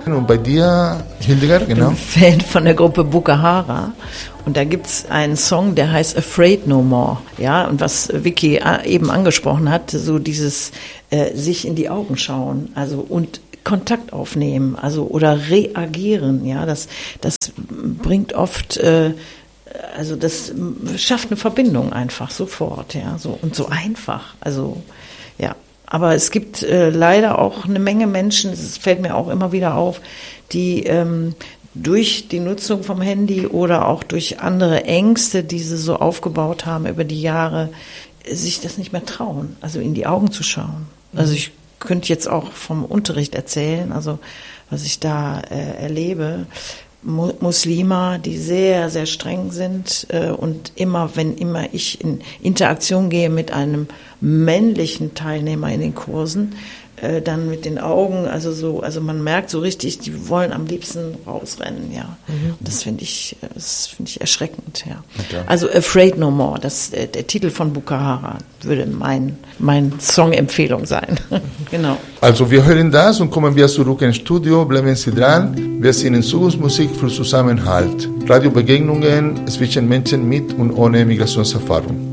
Und bei dir, Hildegard, genau? Ich bin Fan von der Gruppe Bukahara. Und da gibt's einen Song, der heißt Afraid No More. Ja, und was Vicky eben angesprochen hat, so dieses sich in die Augen schauen, also und Kontakt aufnehmen, also oder reagieren, ja, das bringt oft, also das schafft eine Verbindung einfach sofort, ja, so und so einfach, also ja. Aber es gibt leider auch eine Menge Menschen, das fällt mir auch immer wieder auf, die durch die Nutzung vom Handy oder auch durch andere Ängste, die sie so aufgebaut haben über die Jahre, sich das nicht mehr trauen, also in die Augen zu schauen. Also ich könnte jetzt auch vom Unterricht erzählen, also was ich da erlebe. Muslime, die sehr, sehr streng sind und wenn ich in Interaktion gehe mit einem männlichen Teilnehmer in den Kursen, dann mit den Augen, also man merkt so richtig, die wollen am liebsten rausrennen, ja. Mhm. Und das finde ich erschreckend, ja. Okay. Also Afraid No More, der Titel von Bukahara würde mein Song-Empfehlung sein. Genau. Also wir hören das und kommen wir zurück ins Studio, bleiben Sie dran. Wir sind in Zukunftsmusik für Zusammenhalt. Radiobegegnungen zwischen Menschen mit und ohne Migrationserfahrung.